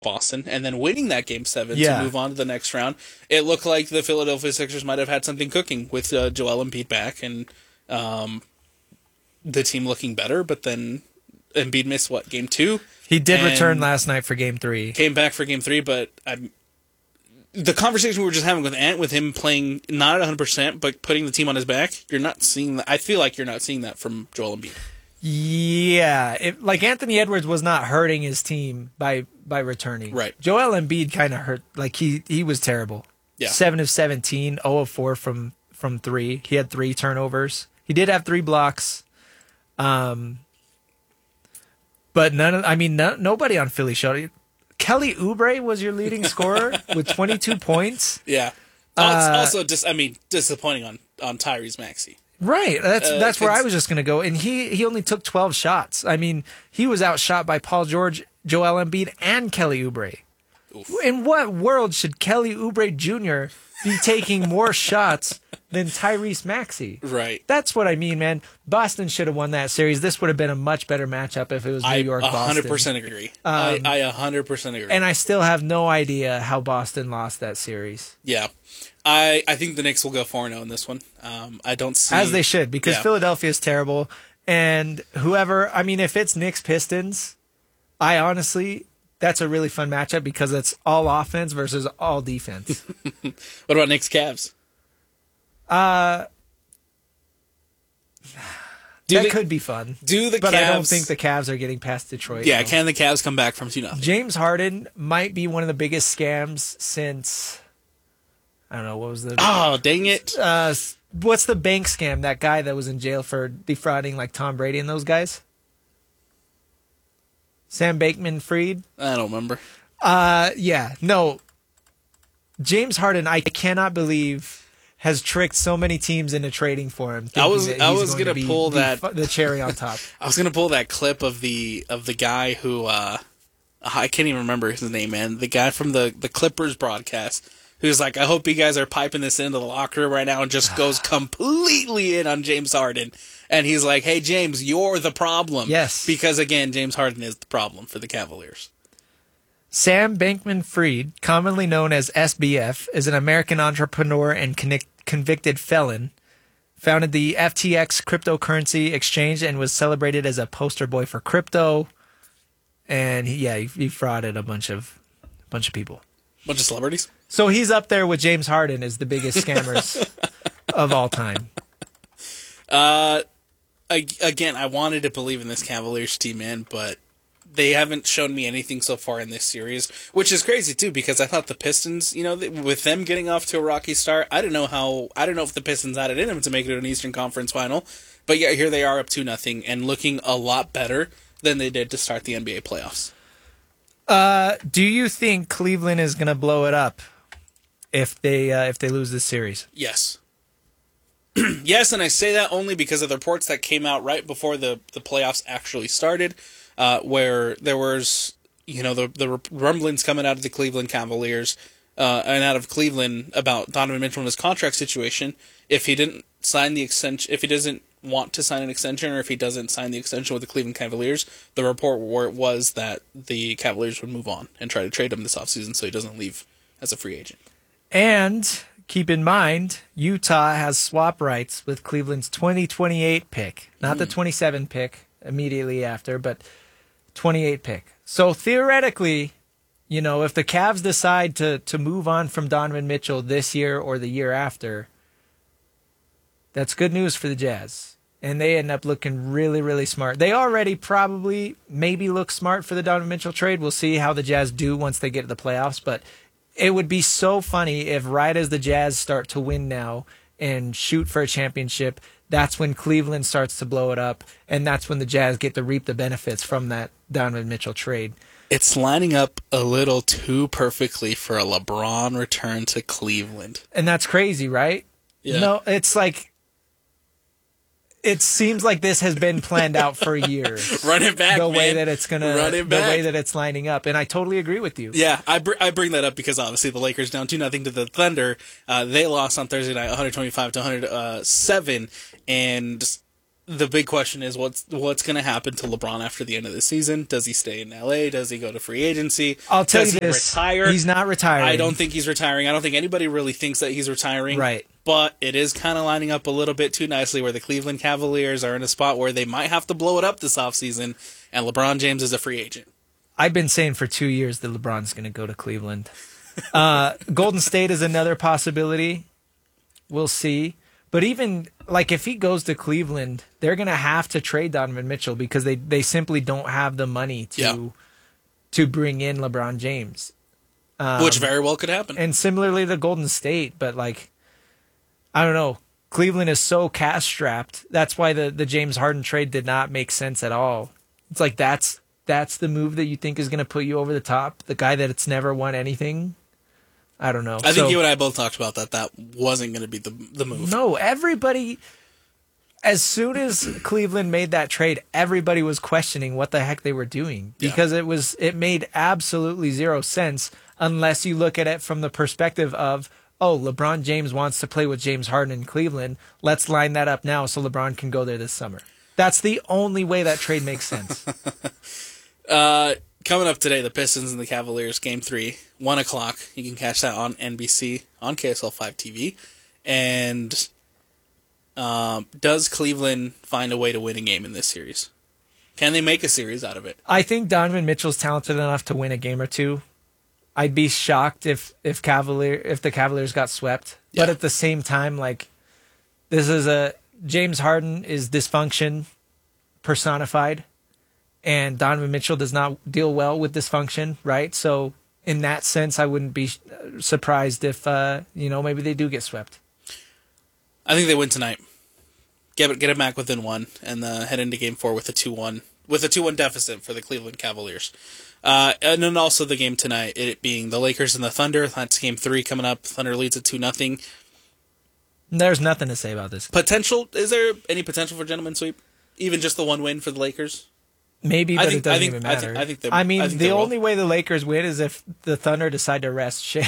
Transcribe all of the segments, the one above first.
Boston and then winning that Game 7 Yeah. to move on to the next round. It looked like the Philadelphia Sixers might have had something cooking with Joel Embiid back and the team looking better, but then Embiid missed, Game 2? He did And return last night for Game 3. Came back for Game 3, but the conversation we were just having with Ant, with him playing not at 100%, but putting the team on his back, you're not seeing that. I feel like you're not seeing that from Joel Embiid. Yeah, like Anthony Edwards was not hurting his team by returning. Right. Joel Embiid kind of hurt. Like he was terrible. Yeah. 7 of 17, 0 of 4 from 3. He had 3 turnovers. He did have 3 blocks. But nobody on Philly showed it. Kelly Oubre was your leading scorer with 22 points. Yeah. Also, disappointing on Tyrese Maxey. Right. That's where I was just going to go. And he only took 12 shots. I mean, he was outshot by Paul George, Joel Embiid, and Kelly Oubre. Oof. In what world should Kelly Oubre Jr. be taking more shots than Tyrese Maxey? Right. That's what I mean, man. Boston should have won that series. This would have been a much better matchup if it was New York, Boston. 100% agree. I 100% agree. And I still have no idea how Boston lost that series. Yeah. I think the Knicks will go 4-0 in this one. I don't see... As they should, because Yeah. Philadelphia is terrible. And if it's Knicks Pistons, I honestly... That's a really fun matchup because it's all offense versus all defense. What about Knicks Cavs? That could be fun. But I don't think the Cavs are getting past Detroit. Yeah, no. can the Cavs come back from 2-0? James Harden might be one of the biggest scams since... I don't know, what was the... Oh, dang it. What's the bank scam? That guy that was in jail for defrauding like Tom Brady and those guys? Sam Bankman-Fried? I don't remember. Yeah, no. James Harden, I cannot believe, has tricked so many teams into trading for him. I was going gonna pull the cherry on top. I was gonna pull that clip of the guy who I can't even remember his name, man. The guy from the Clippers broadcast who's like, I hope you guys are piping this into the locker room right now, and just goes completely in on James Harden. And he's like, hey, James, you're the problem. Yes. Because, again, James Harden is the problem for the Cavaliers. Sam Bankman-Fried, commonly known as SBF, is an American entrepreneur and convicted felon. Founded the FTX cryptocurrency exchange and was celebrated as a poster boy for crypto. And he frauded a bunch of people. Bunch of celebrities? So he's up there with James Harden as the biggest scammers of all time. Again, I wanted to believe in this Cavaliers team, man, but they haven't shown me anything so far in this series, which is crazy too, because I thought the Pistons, with them getting off to a rocky start, I don't know if the Pistons had it in them to make it an Eastern Conference final, but yeah, here they are up 2-0 and looking a lot better than they did to start the NBA playoffs. Do you think Cleveland is going to blow it up if they lose this series? Yes. Yes, and I say that only because of the reports that came out right before the playoffs actually started, where there was, the rumblings coming out of the Cleveland Cavaliers and out of Cleveland about Donovan Mitchell and his contract situation. If he didn't sign the extension, if he doesn't want to sign an extension, or if he doesn't sign the extension with the Cleveland Cavaliers, the report was that the Cavaliers would move on and try to trade him this offseason so he doesn't leave as a free agent. And keep in mind, Utah has swap rights with Cleveland's 2028 pick. Not the 27 pick immediately after, but 28 pick. So theoretically, if the Cavs decide to move on from Donovan Mitchell this year or the year after, that's good news for the Jazz. And they end up looking really, really smart. They already probably maybe look smart for the Donovan Mitchell trade. We'll see how the Jazz do once they get to the playoffs, but it would be so funny if right as the Jazz start to win now and shoot for a championship, that's when Cleveland starts to blow it up, and that's when the Jazz get to reap the benefits from that Donovan Mitchell trade. It's lining up a little too perfectly for a LeBron return to Cleveland. And that's crazy, right? Yeah. No, it's like, it seems like this has been planned out for years. Run it back, the way man. that it's gonna, Run it back. The way that it's lining up, and I totally agree with you. Yeah, I bring that up because obviously the Lakers down 2-0 to the Thunder. They lost on Thursday night, 125 to 107, and the big question is what's going to happen to LeBron after the end of the season? Does he stay in LA? Does he go to free agency? I'll tell Does you he this. retire? He's not retiring. I don't think he's retiring. I don't think anybody really thinks that he's retiring. Right. But it is kind of lining up a little bit too nicely where the Cleveland Cavaliers are in a spot where they might have to blow it up this offseason, and LeBron James is a free agent. I've been saying for 2 years that LeBron's going to go to Cleveland. Golden State is another possibility. We'll see. But even, like, if he goes to Cleveland, they're going to have to trade Donovan Mitchell because they simply don't have the money to bring in LeBron James. Which very well could happen. And similarly to Golden State, but, like, I don't know. Cleveland is so cash-strapped. That's why the James Harden trade did not make sense at all. It's like that's the move that you think is going to put you over the top? The guy that's never won anything? I don't know. I think you and I both talked about that wasn't going to be the move. No, everybody, as soon as Cleveland made that trade, everybody was questioning what the heck they were doing because it made absolutely zero sense unless you look at it from the perspective of, oh, LeBron James wants to play with James Harden in Cleveland. Let's line that up now so LeBron can go there this summer. That's the only way that trade makes sense. Coming up today, the Pistons and the Cavaliers, Game 3, 1 o'clock. You can catch that on NBC, on KSL5 TV. And does Cleveland find a way to win a game in this series? Can they make a series out of it? I think Donovan Mitchell's talented enough to win a game or two. I'd be shocked if the Cavaliers got swept. Yeah. But at the same time, like, this is James Harden is dysfunction personified. And Donovan Mitchell does not deal well with dysfunction, right? So in that sense, I wouldn't be surprised if, maybe they do get swept. I think they win tonight. Get it back within 1 and head into Game 4 with a 2-1 deficit for the Cleveland Cavaliers. And then also the game tonight, it being the Lakers and the Thunder. That's Game 3 coming up. Thunder leads at 2-0. There's nothing to say about this. Potential? Is there any potential for gentleman sweep? Even just the one win for the Lakers? Maybe, but it doesn't even matter. The only way the Lakers win is if the Thunder decide to rest Shea.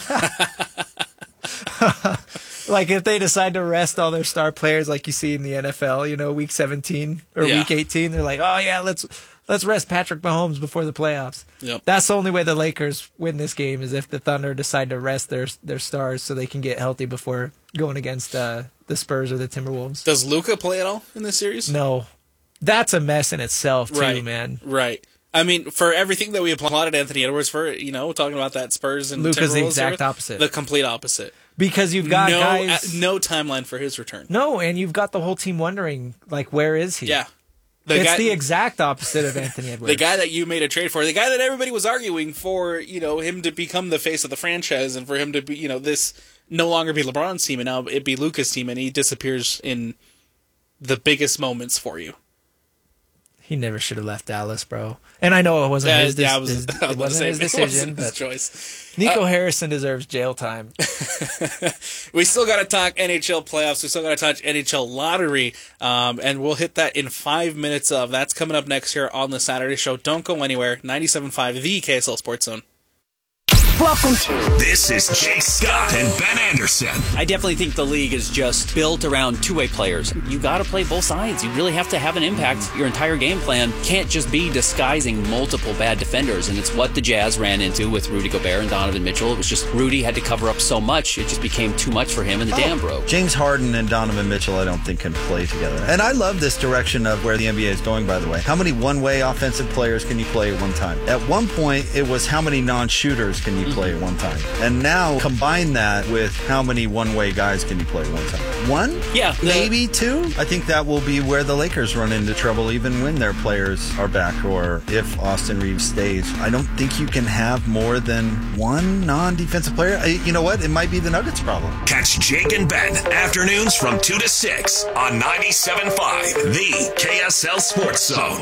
Like if they decide to rest all their star players like you see in the NFL, week 17 or week 18, they're like, oh yeah, let's rest Patrick Mahomes before the playoffs. Yep. That's the only way the Lakers win this game is if the Thunder decide to rest their stars so they can get healthy before going against the Spurs or the Timberwolves. Does Luka play at all in this series? No. That's a mess in itself, too, man. Right. I mean, for everything that we applauded Anthony Edwards for, talking about that Spurs and Luka's Timberwolves, the exact opposite. The complete opposite. Because you've got guys... No timeline for his return. No, and you've got the whole team wondering, like, where is he? Yeah. The exact opposite of Anthony Edwards. The guy that you made a trade for, the guy that everybody was arguing for, him to become the face of the franchise and for him to be, this no longer be LeBron's team and now it be Luka's team, and he disappears in the biggest moments for you. He never should have left Dallas, bro. And I know it wasn't his decision. His choice. Nico Harrison deserves jail time. We still got to talk NHL playoffs. We still got to touch NHL lottery. And we'll hit that in 5 minutes of. That's coming up next here on the Saturday show. Don't go anywhere. 97.5, the KSL Sports Zone. Welcome to... This is Jake Scott and Ben Anderson. I definitely think the league is just built around two-way players. You got to play both sides. You really have to have an impact. Your entire game plan can't just be disguising multiple bad defenders, and it's what the Jazz ran into with Rudy Gobert and Donovan Mitchell. It was just Rudy had to cover up so much, it just became too much for him, and the dam broke. James Harden and Donovan Mitchell, I don't think, can play together. And I love this direction of where the NBA is going, by the way. How many one-way offensive players can you play at one time? At one point, it was how many non-shooters can you play at one time. And now combine that with how many one-way guys can you play at one time? One? Yeah. Maybe two? I think that will be where the Lakers run into trouble even when their players are back or if Austin Reeves stays. I don't think you can have more than one non-defensive player. You know what? It might be the Nuggets' problem. Catch Jake and Ben afternoons from 2 to 6 on 97.5, the KSL Sports Zone.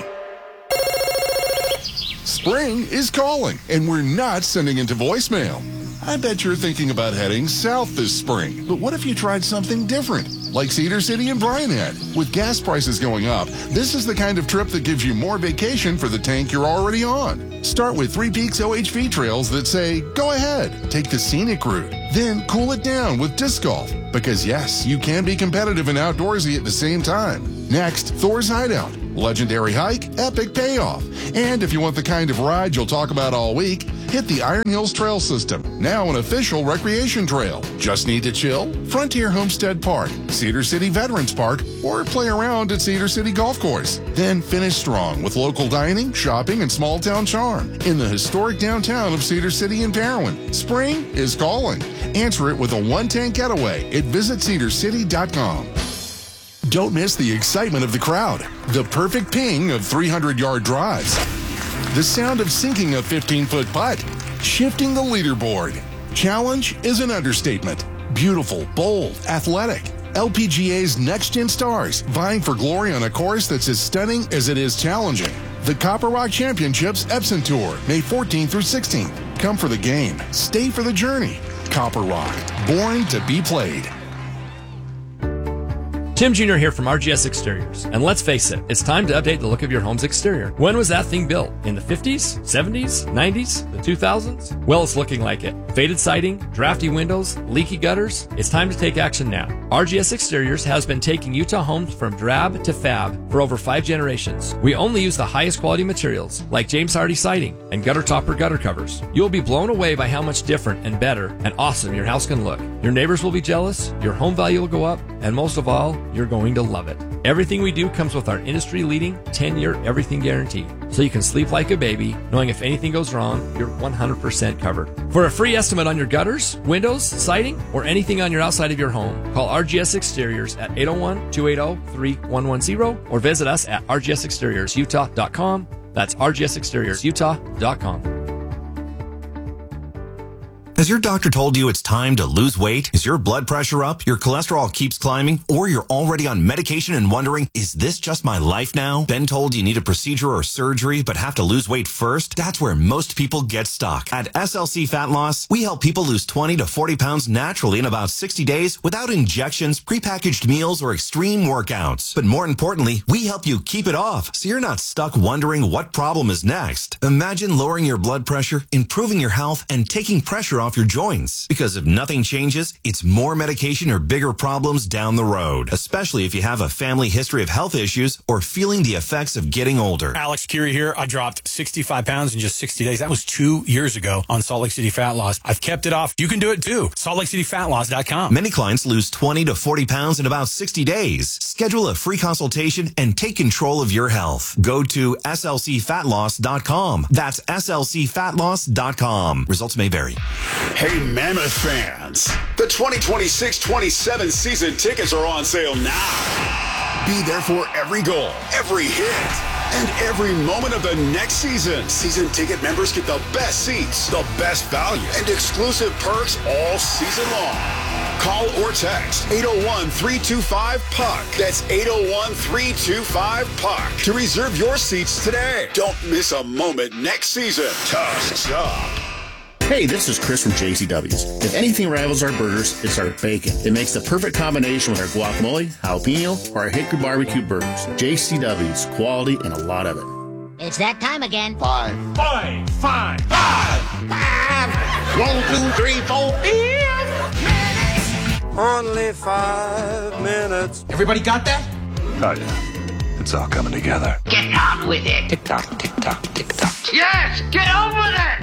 Spring is calling, and we're not sending it to voicemail. I bet you're thinking about heading south this spring, but what if you tried something different, like Cedar City and Bryan had? With gas prices going up, this is the kind of trip that gives you more vacation for the tank you're already on. Start with Three Peaks OHV trails that say, go ahead, take the scenic route, then cool it down with disc golf, because yes, you can be competitive and outdoorsy at the same time. Next, Thor's Hideout. Legendary hike, epic payoff. And if you want the kind of ride you'll talk about all week, hit the Iron Hills Trail System, now an official recreation trail. Just need to chill? Frontier Homestead Park, Cedar City Veterans Park, or play around at Cedar City Golf Course. Then finish strong with local dining, shopping, and small town charm in the historic downtown of Cedar City and Parowan. Spring is calling. Answer it with a one-tank getaway at visitcedarcity.com. Don't miss the excitement of the crowd, the perfect ping of 300-yard drives, the sound of sinking a 15-foot putt, shifting the leaderboard. Challenge is an understatement. Beautiful, bold, athletic. LPGA's next-gen stars vying for glory on a course that's as stunning as it is challenging. The Copper Rock Championships Epson Tour, May 14th through 16th. Come for the game. Stay for the journey. Copper Rock, born to be played. Tim Jr. here from RGS Exteriors. And let's face it, it's time to update the look of your home's exterior. When was that thing built? In the 50s, 70s, 90s, the 2000s? Well, it's looking like it. Faded siding, drafty windows, leaky gutters. It's time to take action now. RGS Exteriors has been taking Utah homes from drab to fab for over 5 generations. We only use the highest quality materials like James Hardy siding and gutter topper gutter covers. You'll be blown away by how much different and better and awesome your house can look. Your neighbors will be jealous, your home value will go up, and most of all, you're going to love it. Everything we do comes with our industry-leading 10-year everything guarantee, so you can sleep like a baby, knowing if anything goes wrong, you're 100% covered. For a free estimate on your gutters, windows, siding, or anything on your outside of your home, call RGS Exteriors at 801-280-3110 or visit us at rgsexteriorsutah.com. That's rgsexteriorsutah.com. Has your doctor told you it's time to lose weight? Is your blood pressure up? Your cholesterol keeps climbing? Or you're already on medication and wondering, is this just my life now? Been told you need a procedure or surgery but have to lose weight first? That's where most people get stuck. At SLC Fat Loss, we help people lose 20 to 40 pounds naturally in about 60 days without injections, prepackaged meals, or extreme workouts. But more importantly, we help you keep it off so you're not stuck wondering what problem is next. Imagine lowering your blood pressure, improving your health, and taking pressure off your joints. Because if nothing changes, it's more medication or bigger problems down the road, especially if you have a family history of health issues or feeling the effects of getting older. Alex Curie here. I dropped 65 pounds in just 60 days. That was 2 years ago on Salt Lake City Fat Loss. I've kept it off. You can do it too. SaltLakeCityFatLoss.com. Many clients lose 20 to 40 pounds in about 60 days. Schedule a free consultation and take control of your health. Go to SLCFatLoss.com. That's SLCFatLoss.com. Results may vary. Hey, Mammoth fans, the 2026-27 season tickets are on sale now. Be there for every goal, every hit, and every moment of the next season. Season ticket members get the best seats, the best value, and exclusive perks all season long. Call or text 801-325-PUCK. That's 801-325-PUCK to reserve your seats today. Don't miss a moment next season. Tough job. Hey, this is Chris from JCW's. If anything rivals our burgers, it's our bacon. It makes the perfect combination with our guacamole, jalapeno, or our hickory barbecue burgers. JCW's, quality and a lot of it. It's that time again. Five. 1, 2, 3, 4, 5. Only 5 minutes. Everybody got that? Oh, yeah. It's all coming together. Get on with it. Tick tock, tick tock, tick tock. Yes, get on with it.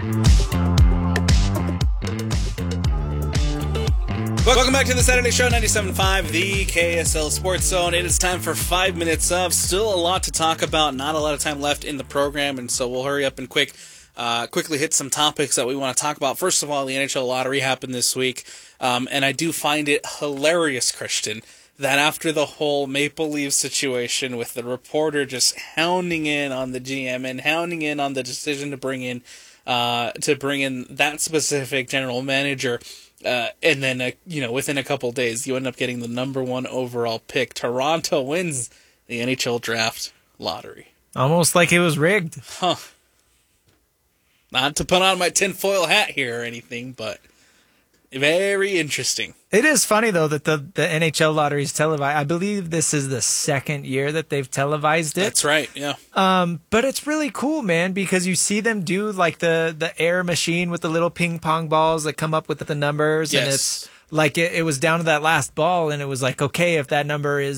Welcome back to the Saturday Show, 97.5, the KSL Sports Zone. It is time for 5 minutes of. Still a lot to talk about, not a lot of time left in the program, and so we'll hurry up and quickly hit some topics that we want to talk about. First of all, the NHL lottery happened this week, and I do find it hilarious, Christian, that after the whole Maple Leafs situation with the reporter just hounding in on the GM and hounding in on the decision to bring in that specific general manager, and then, within a couple days, you end up getting the number 1 overall pick. Toronto wins the NHL draft lottery. Almost like it was rigged. Huh. Not to put on my tinfoil hat here or anything, but very interesting. It is funny, though, that the NHL lottery is televised. I believe this is the second year that they've televised it. That's right, yeah. But it's really cool, man, because you see them do like the air machine with the little ping pong balls that come up with the numbers. Yes. And it's like it was down to that last ball, and it was like, okay, if that number is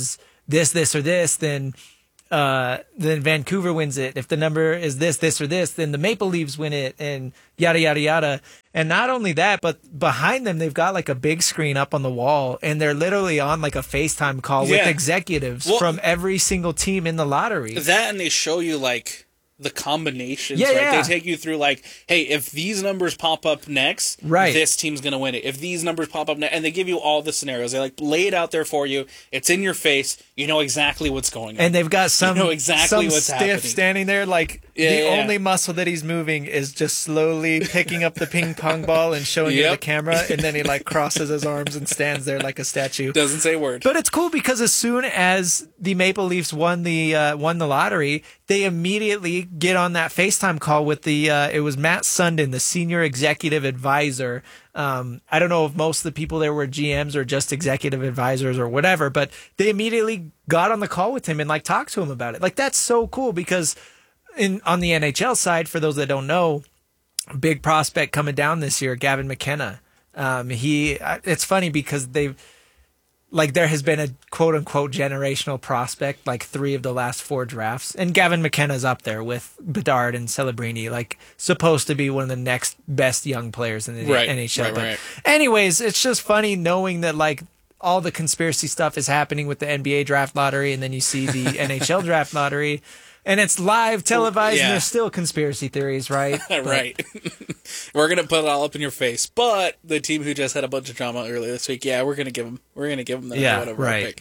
this, or this, then Vancouver wins it. If the number is this, or this, then the Maple Leafs win it, and yada, yada, yada. And not only that, but behind them, they've got like a big screen up on the wall, and they're literally on like a FaceTime call with executives from every single team in the lottery. That, and they show you like the combinations, right? They take you through like, hey, if these numbers pop up next, this team's going to win it. If these numbers pop up next, and they give you all the scenarios. They like lay it out there for you. It's in your face. You know exactly what's going on. And they've got some, what's stiff happening. Standing there, like only muscle that he's moving is just slowly picking up the ping pong ball and showing you the camera, and then he like crosses his arms and stands there like a statue. Doesn't say a word. But it's cool because as soon as the Maple Leafs won the lottery, they immediately get on that FaceTime call with the it was Matt Sundin, the senior executive advisor. I don't know if most of the people there were GMs or just executive advisors or whatever, but they immediately got on the call with him and like talked to him about it. Like, that's so cool because on the NHL side, for those that don't know, big prospect coming down this year, Gavin McKenna. It's funny because there has been a quote unquote generational prospect, like 3 of the last 4 drafts. And Gavin McKenna's up there with Bedard and Celebrini, like supposed to be one of the next best young players in the NHL. But anyways, it's just funny knowing that like all the conspiracy stuff is happening with the NBA draft lottery, and then you see the NHL draft lottery, and it's live televised, and there's still conspiracy theories, right? Right. We're gonna put it all up in your face. But the team who just had a bunch of drama earlier this week, we're gonna give them that whatever pick.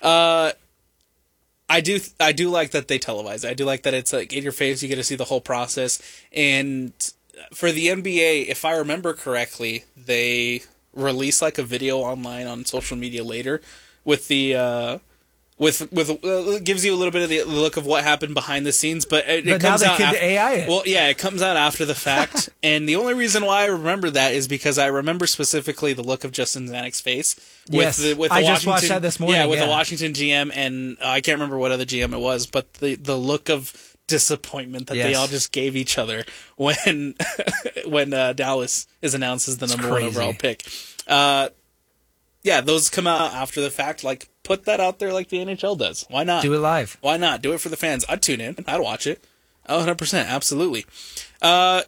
I do like that they televise it. I do like that it's like in your face. You get to see the whole process. And for the NBA, if I remember correctly, they release like a video online on social media later with the gives you a little bit of the look of what happened behind the scenes, but it comes out after, AI it. Well, it comes out after the fact. And the only reason why I remember that is because I remember specifically the look of Justin Zanuck's face with the I just watched that this morning. The Washington GM, and I can't remember what other GM it was, but the look of disappointment that they all just gave each other when Dallas is announced as the number 1 overall pick. Those come out after the fact. Like, put that out there like the NHL does. Why not? Do it live. Why not? Do it for the fans. I'd tune in. I'd watch it. 100%. Absolutely. Connor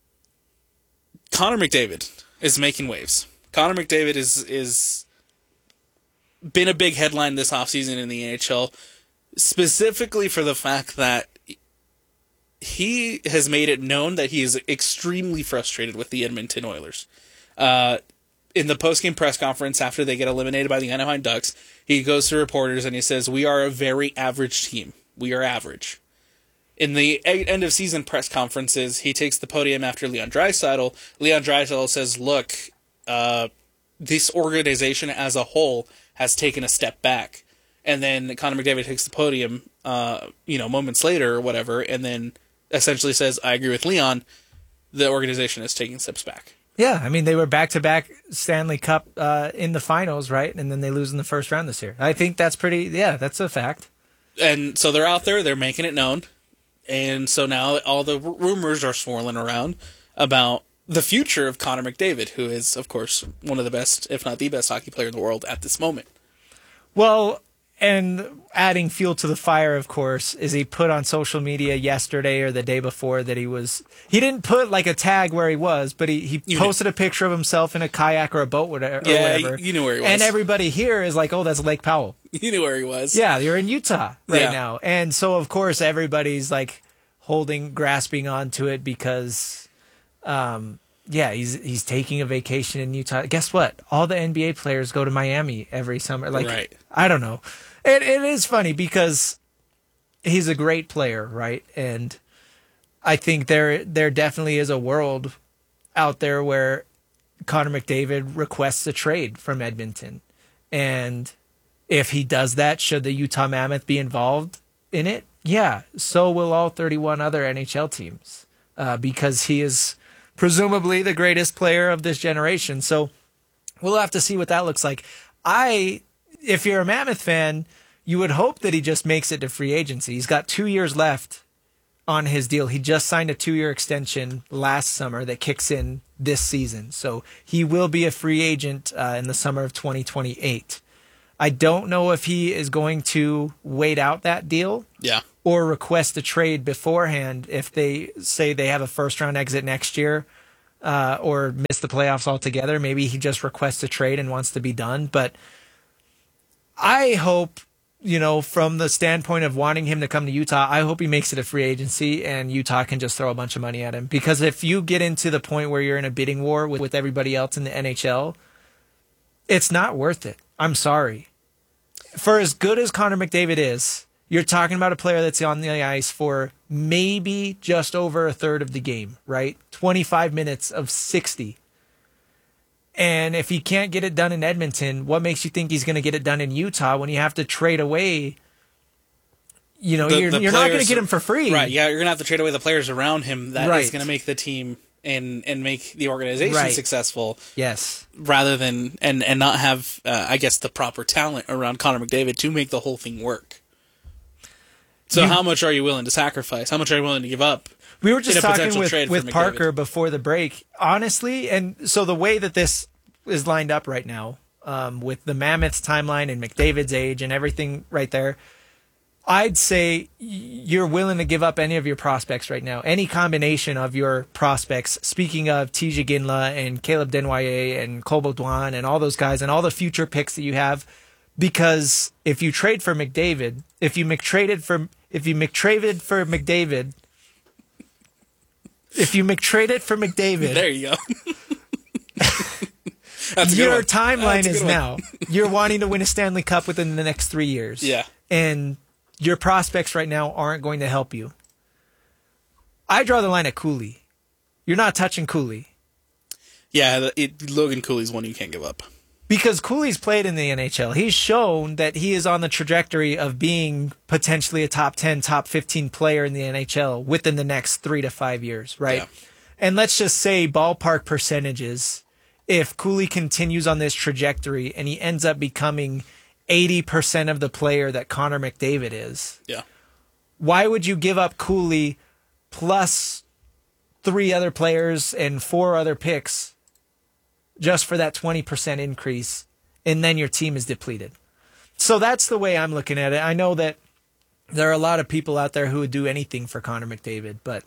McDavid is making waves. Connor McDavid is been a big headline this offseason in the NHL, specifically for the fact that he has made it known that he is extremely frustrated with the Edmonton Oilers. In the post-game press conference after they get eliminated by the Anaheim Ducks, he goes to reporters and he says, "We are a very average team. We are average." In the end-of-season press conferences, he takes the podium after Leon Draisaitl. Leon Draisaitl says, "Look, this organization as a whole has taken a step back." And then Connor McDavid takes the podium, moments later or whatever, and then essentially says, "I agree with Leon. The organization is taking steps back." Yeah, I mean, they were back-to-back Stanley Cup in the finals, right? And then they lose in the first round this year. I think that's that's a fact. And so they're out there, they're making it known. And so now all the rumors are swirling around about the future of Connor McDavid, who is, of course, one of the best, if not the best hockey player in the world at this moment. Well, and adding fuel to the fire, of course, is he put on social media yesterday or the day before that he didn't put like a tag where he was, but he posted a picture of himself in a kayak or a boat or whatever. You knew where he was. And everybody here is like, oh, that's Lake Powell. You knew where he was. Yeah, you're in Utah now. And so, of course, everybody's like grasping onto it because, he's taking a vacation in Utah. Guess what? All the NBA players go to Miami every summer. Like, I don't know. It is funny because he's a great player, right? And I think there definitely is a world out there where Connor McDavid requests a trade from Edmonton. And if he does that, should the Utah Mammoth be involved in it? Yeah, so will all 31 other NHL teams because he is presumably the greatest player of this generation. So we'll have to see what that looks like. If you're a Mammoth fan, you would hope that he just makes it to free agency. He's got 2 years left on his deal. He just signed a 2-year extension last summer that kicks in this season. So he will be a free agent in the summer of 2028. I don't know if he is going to wait out that deal. Yeah. Or request a trade beforehand if they say they have a first-round exit next year or miss the playoffs altogether. Maybe he just requests a trade and wants to be done. But I hope, from the standpoint of wanting him to come to Utah, I hope he makes it a free agency and Utah can just throw a bunch of money at him. Because if you get into the point where you're in a bidding war with everybody else in the NHL, it's not worth it. I'm sorry. For as good as Connor McDavid is, you're talking about a player that's on the ice for maybe just over a third of the game, right? 25 minutes of 60. And if he can't get it done in Edmonton, what makes you think he's going to get it done in Utah when you have to trade away? You're not going to get him for free. Right, yeah, you're going to have to trade away the players around him that is going to make the team and make the organization successful. Yes. Rather than, and not have, I guess, the proper talent around Connor McDavid to make the whole thing work. So how much are you willing to sacrifice? How much are you willing to give up? We were just talking with Parker before the break, honestly, and so the way that this is lined up right now, with the Mammoths timeline and McDavid's age and everything right there, I'd say you're willing to give up any of your prospects right now, any combination of your prospects. Speaking of TJ Ginla and Caleb Desnoyers and Cole Baudouin and all those guys and all the future picks that you have, because if you trade for McDavid, if you McTraded for McDavid, there you go. Your timeline is now you're wanting to win a Stanley Cup within the next 3 years. Yeah. And your prospects right now aren't going to help you. I draw the line at Cooley. You're not touching Cooley. Yeah, Logan Cooley's one you can't give up. Because Cooley's played in the NHL. He's shown that he is on the trajectory of being potentially a top 10, top 15 player in the NHL within the next 3 to 5 years, right? Yeah. And let's just say ballpark percentages, if Cooley continues on this trajectory and he ends up becoming 80% of the player that Connor McDavid is, why would you give up Cooley plus 3 other players and 4 other picks just for that 20% increase, and then your team is depleted? So that's the way I'm looking at it. I know that there are a lot of people out there who would do anything for Connor McDavid, but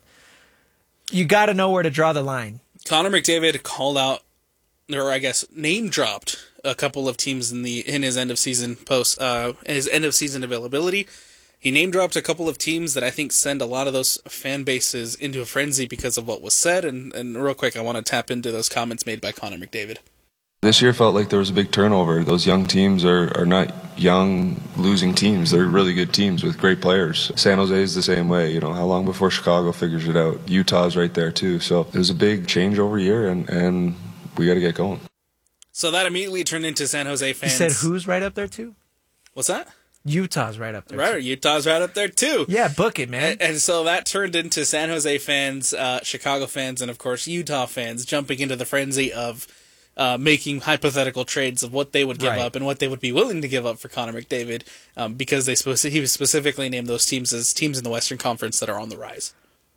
you got to know where to draw the line. Connor McDavid called out, or I guess name dropped, a couple of teams in his end of season his end of season availability. He name dropped a couple of teams that I think send a lot of those fan bases into a frenzy because of what was said. And real quick, I want to tap into those comments made by Connor McDavid. This year felt like there was a big turnover. Those young teams are not young losing teams. They're really good teams with great players. San Jose is the same way. How long before Chicago figures it out? Utah's right there too. So it was a big changeover year, and we got to get going. So that immediately turned into San Jose fans. You said who's right up there too? What's that? Utah's right up there. Right, too. Utah's right up there too. Yeah, book it, man. And so that turned into San Jose fans, Chicago fans, and of course Utah fans jumping into the frenzy of making hypothetical trades of what they would give up and what they would be willing to give up for Connor McDavid, because he was specifically named those teams as teams in the Western Conference that are on the rise.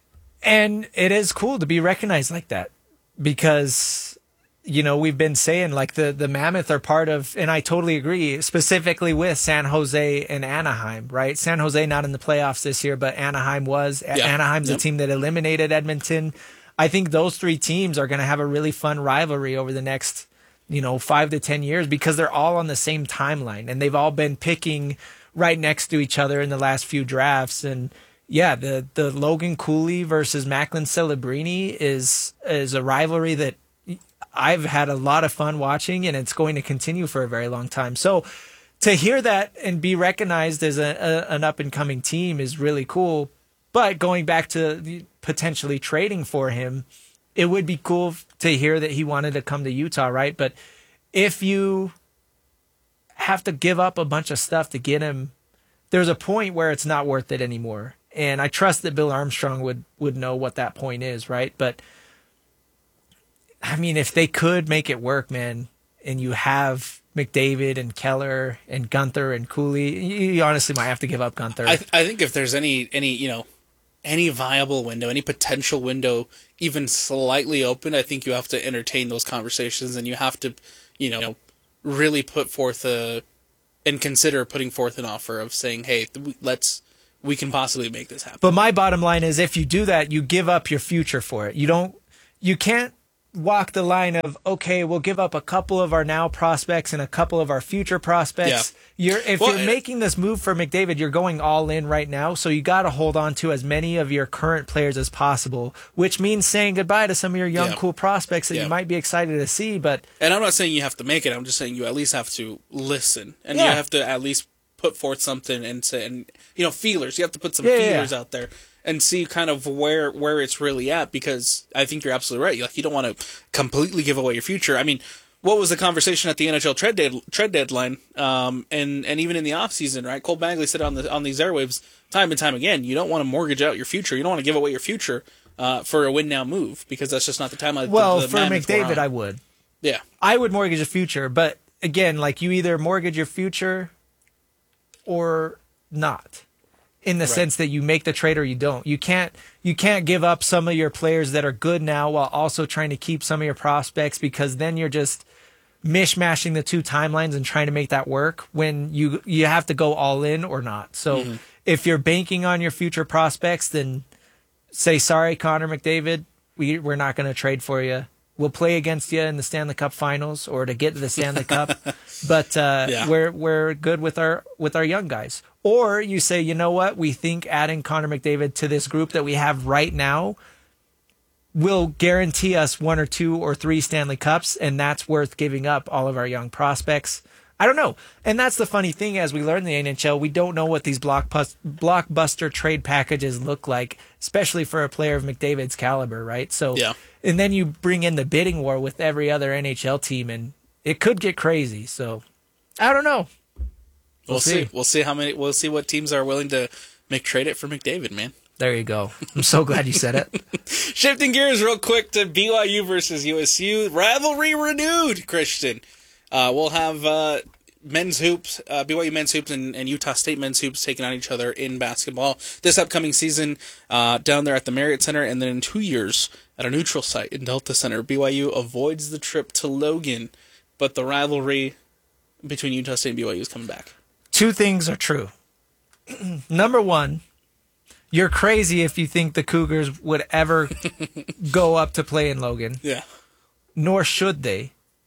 And it is cool to be recognized like that because, we've been saying like the Mammoth are part of, and I totally agree, specifically with San Jose and Anaheim, right? San Jose not in the playoffs this year, but Anaheim was. Yeah. Anaheim's a team that eliminated Edmonton. I think those 3 teams are going to have a really fun rivalry over the next, 5 to 10 years because they're all on the same timeline and they've all been picking right next to each other in the last few drafts. And yeah, the Logan Cooley versus Macklin Celebrini is a rivalry that I've had a lot of fun watching, and it's going to continue for a very long time. So to hear that and be recognized as an up-and-coming team is really cool. But going back to potentially trading for him, it would be cool to hear that he wanted to come to Utah, right? But if you have to give up a bunch of stuff to get him, there's a point where it's not worth it anymore. And I trust that Bill Armstrong would know what that point is, right? But I mean, if they could make it work, man, and you have McDavid and Keller and Gunther and Cooley, you honestly might have to give up Gunther. I think if there's any viable window, any potential window, even slightly open, I think you have to entertain those conversations and you have to, really put forth a and consider putting forth an offer of saying, hey, we can possibly make this happen. But my bottom line is, if you do that, you give up your future for it. You can't walk the line of, okay, we'll give up a couple of our now prospects and a couple of our future prospects. Yeah. If you're making this move for McDavid, you're going all in right now. So you got to hold on to as many of your current players as possible, which means saying goodbye to some of your young, cool prospects that you might be excited to see. And I'm not saying you have to make it. I'm just saying you at least have to listen, and you have to at least put forth something and say, and feelers. You have to put some feelers out there and see kind of where it's really at, because I think you're absolutely right. Like, you don't want to completely give away your future. I mean, what was the conversation at the NHL trade deadline, and even in the offseason, right? Cole Bagley said on these airwaves time and time again, you don't want to mortgage out your future. You don't want to give away your future for a win now move, because that's just not the time. Well, for McDavid, I would. Yeah, I would mortgage a future, but again, like, you either mortgage your future or not, in the sense that you make the trade or you don't. You can't give up some of your players that are good now while also trying to keep some of your prospects, because then you're just mishmashing the two timelines and trying to make that work when you have to go all in or not. So if you're banking on your future prospects, then say, sorry, Connor McDavid, we're not going to trade for you. We'll play against you in the Stanley Cup Finals or to get to the Stanley Cup, but we're good with our young guys. Or you say, you know what, we think adding Connor McDavid to this group that we have right now will guarantee us 1 or 2 or 3 Stanley Cups, and that's worth giving up all of our young prospects. I don't know. And that's the funny thing, as we learn in the NHL, we don't know what these blockbuster trade packages look like, especially for a player of McDavid's caliber, right? So, and then you bring in the bidding war with every other NHL team, and it could get crazy. So, I don't know. We'll see. We'll see what teams are willing to trade it for McDavid, man. There you go. I'm so glad you said it. Shifting gears real quick to BYU versus USU. Rivalry renewed, Christian. We'll have men's hoops, BYU men's hoops and Utah State men's hoops taking on each other in basketball this upcoming season down there at the Marriott Center, and then in 2 years at a neutral site in Delta Center. BYU avoids the trip to Logan, but the rivalry between Utah State and BYU is coming back. 2 things are true. Number 1, you're crazy if you think the Cougars would ever go up to play in Logan. Yeah. Nor should they.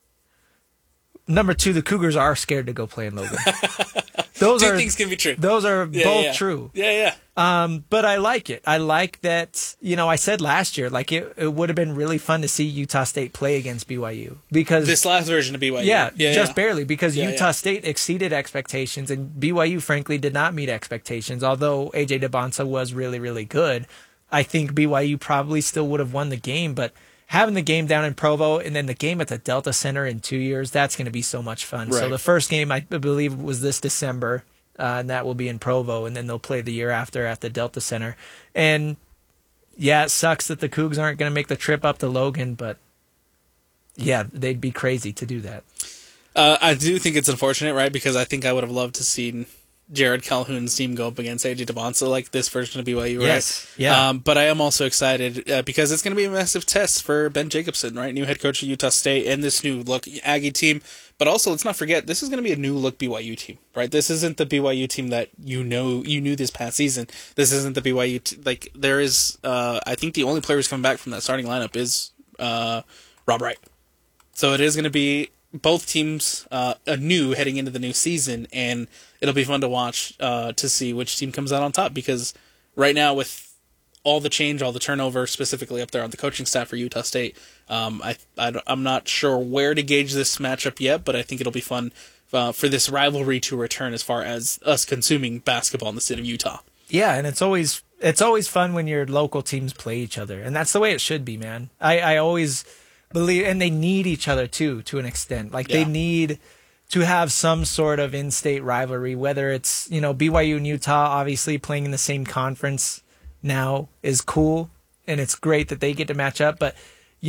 Number 2, the Cougars are scared to go play in Logan. Two things can be true. Those are both true. Yeah. But I like it. I like that, I said last year, like, it would have been really fun to see Utah State play against BYU. Because this last version of BYU. Yeah, barely. Because Utah State exceeded expectations, and BYU, frankly, did not meet expectations. Although A.J. DeBonsa was really, really good, I think BYU probably still would have won the game. But having the game down in Provo and then the game at the Delta Center in 2 years, that's going to be so much fun. Right. So the first game, I believe, was this December, and that will be in Provo, and then they'll play the year after at the Delta Center. And, yeah, it sucks that the Cougs aren't going to make the trip up to Logan, but, yeah, they'd be crazy to do that. I do think it's unfortunate, right, because I think I would have loved to see Jared Calhoun's team go up against A.J. DeBonsa, like this version of BYU, right? Yes, yeah. But I am also excited because it's going to be a massive test for Ben Jacobson, right? New head coach of Utah State and this new look Aggie team. But also, let's not forget, this is going to be a new look BYU team, right? This isn't the BYU team that you knew this past season. This isn't the BYU like there is. I think the only player who's coming back from that starting lineup is Rob Wright. So it is going to be both teams anew heading into the new season, and it'll be fun to watch to see which team comes out on top, because right now with all the change, all the turnover, specifically up there on the coaching staff for Utah State, I'm not sure where to gauge this matchup yet, but I think it'll be fun for this rivalry to return as far as us consuming basketball in the state of Utah. Yeah, and it's always fun when your local teams play each other, and that's the way it should be, man. I always believe, and they need each other too, to an extent. Like they need to have some sort of in-state rivalry, whether it's, BYU and Utah obviously playing in the same conference now is cool, and it's great that they get to match up, but,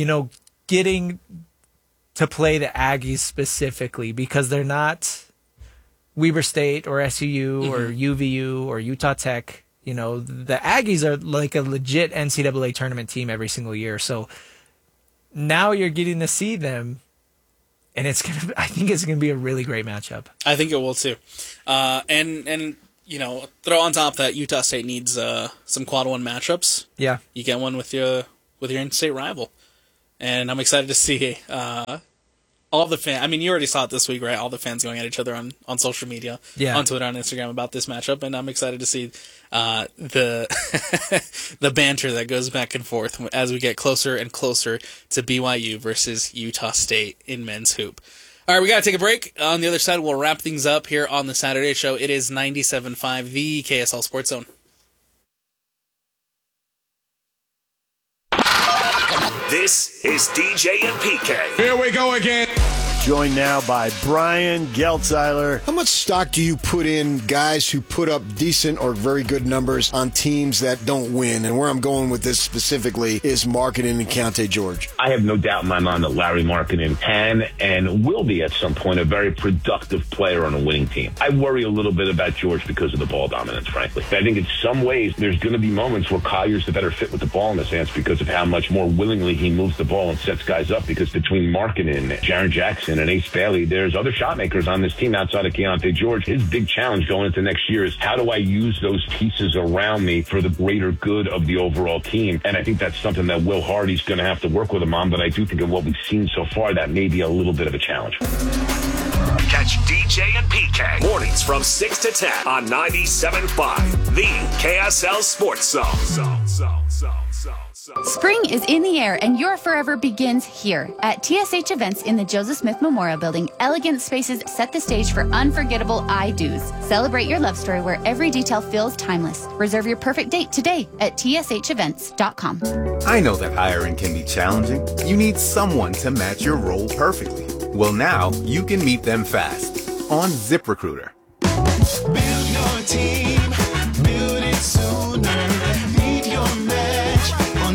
getting to play the Aggies specifically, because they're not Weber State or SUU or UVU or Utah Tech. The Aggies are like a legit NCAA tournament team every single year. So now you're getting to see them And I think it's gonna be a really great matchup. I think it will too. And throw on top that Utah State needs some quad one matchups. Yeah, you get one with your in-state rival, and I'm excited to see all the fans. I mean, you already saw it this week, right? All the fans going at each other on social media, on Twitter, on Instagram about this matchup, and I'm excited to see the the banter that goes back and forth as we get closer and closer to BYU versus Utah State in men's hoop. All right, we got to take a break. On the other side, we'll wrap things up here on the Saturday show. It is 97.5, the KSL Sports Zone. This is DJ and PK. Here we go again. Joined now by Brian Geltzeiler. How much stock do you put in guys who put up decent or very good numbers on teams that don't win? And where I'm going with this specifically is Markkanen and Keontae George. I have no doubt in my mind that Larry Markkanen can and will be at some point a very productive player on a winning team. I worry a little bit about George because of the ball dominance, frankly. I think in some ways there's going to be moments where Collier's the better fit with the ball in his hands because of how much more willingly he moves the ball and sets guys up, because between Markkanen, Jaren Jackson, and Ace Bailey, there's other shot makers on this team outside of Keontae George. His big challenge going into next year is how do I use those pieces around me for the greater good of the overall team? And I think that's something that Will Hardy's going to have to work with him on, but I do think of what we've seen so far, that may be a little bit of a challenge. Catch DJ and PK mornings from 6 to 10 on 97.5, the KSL Sports Zone. Spring is in the air and your forever begins here. At TSH Events in the Joseph Smith Memorial Building, elegant spaces set the stage for unforgettable I-dos. Celebrate your love story where every detail feels timeless. Reserve your perfect date today at tshevents.com. I know that hiring can be challenging. You need someone to match your role perfectly. Well, now you can meet them fast on ZipRecruiter. Build your team, build it sooner. Meet your match on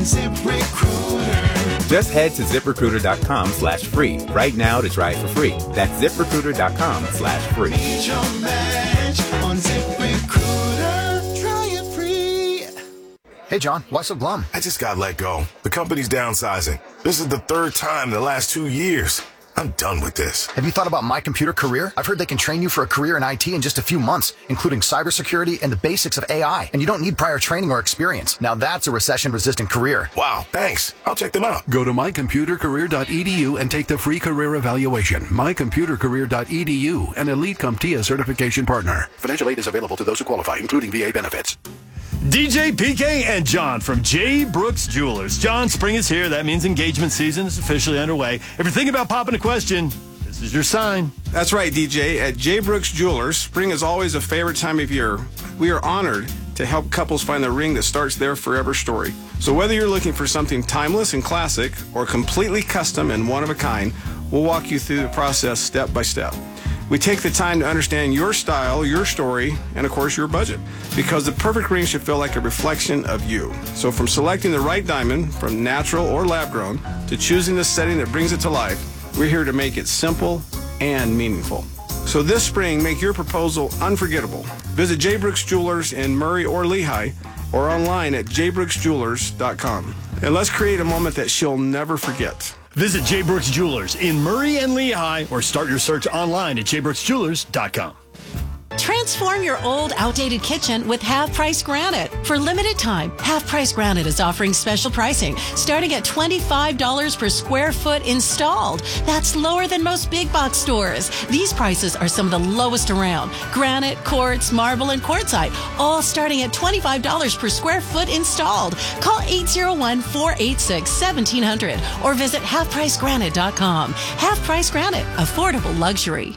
ZipRecruiter. Just head to ZipRecruiter.com/free right now to try it for free. That's ZipRecruiter.com/free. Meet your match on ZipRecruiter. Try it free. Hey, John, why so glum? I just got let go. The company's downsizing. This is the third time in the last 2 years. I'm done with this. Have you thought about My Computer Career? I've heard they can train you for a career in IT in just a few months, including cybersecurity and the basics of AI. And you don't need prior training or experience. Now that's a recession-resistant career. Wow, thanks. I'll check them out. Go to mycomputercareer.edu and take the free career evaluation. mycomputercareer.edu, an Elite CompTIA certification partner. Financial aid is available to those who qualify, including VA benefits. DJ, PK, and John from J. Brooks Jewelers. John, spring is here. That means engagement season is officially underway. If you're thinking about popping a question, this is your sign. That's right, DJ. At J. Brooks Jewelers, spring is always a favorite time of year. We are honored to help couples find the ring that starts their forever story. So whether you're looking for something timeless and classic or completely custom and one of a kind, we'll walk you through the process step by step. We take the time to understand your style, your story, and of course your budget, because the perfect ring should feel like a reflection of you. So from selecting the right diamond, from natural or lab grown, to choosing the setting that brings it to life, we're here to make it simple and meaningful. So this spring, make your proposal unforgettable. Visit J. Brooks Jewelers in Murray or Lehigh, or online at jbrooksjewelers.com. And let's create a moment that she'll never forget. Visit J. Brooks Jewelers in Murray and Lehigh, or start your search online at jbrooksjewelers.com. Transform your old, outdated kitchen with Half Price Granite. For limited time, Half Price Granite is offering special pricing, starting at $25 per square foot installed. That's lower than most big box stores. These prices are some of the lowest around. Granite, quartz, marble, and quartzite, all starting at $25 per square foot installed. Call 801-486-1700 or visit halfpricegranite.com. Half Price Granite, affordable luxury.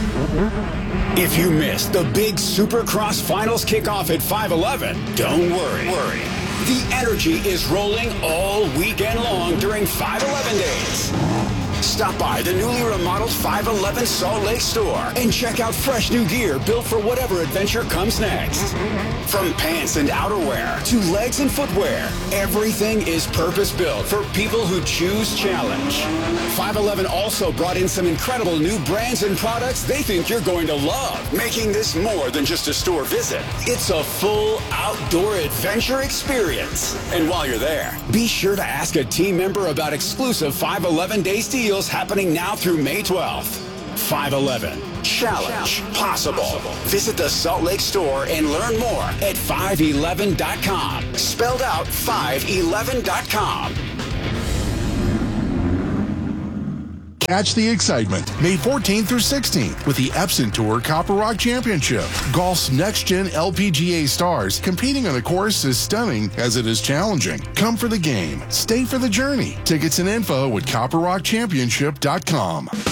If you missed the big Supercross Finals kickoff at 511, don't worry. The energy is rolling all weekend long during 511 days. Stop by the newly remodeled 511 Salt Lake store and check out fresh new gear built for whatever adventure comes next. From pants and outerwear to legs and footwear, everything is purpose-built for people who choose challenge. 511 also brought in some incredible new brands and products they think you're going to love, making this more than just a store visit. It's a full outdoor adventure experience. And while you're there, be sure to ask a team member about exclusive 511 Days deals happening now through May 12th. 511. Challenge possible. Visit the Salt Lake store and learn more at 511.com. Spelled out 511.com. Catch the excitement May 14th through 16th with the Epson Tour Copper Rock Championship. Golf's next-gen LPGA stars competing on a course as stunning as it is challenging. Come for the game. Stay for the journey. Tickets and info at copperrockchampionship.com.